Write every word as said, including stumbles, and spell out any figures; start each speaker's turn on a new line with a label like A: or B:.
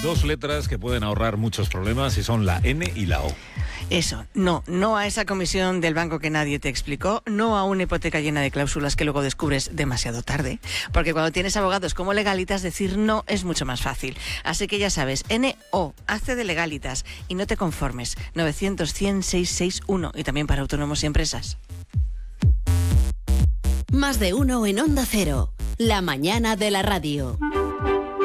A: Dos letras que pueden ahorrar muchos problemas y son la N y la O.
B: Eso, no, no a esa comisión del banco que nadie te explicó, no a una hipoteca llena de cláusulas que luego descubres demasiado tarde, porque cuando tienes abogados como Legalitas, decir no es mucho más fácil. Así que ya sabes, N O, hazte de Legalitas y no te conformes. novecientos, cien, seiscientos sesenta y uno y también para autónomos y empresas.
C: Más de uno en Onda Cero, la mañana de la radio.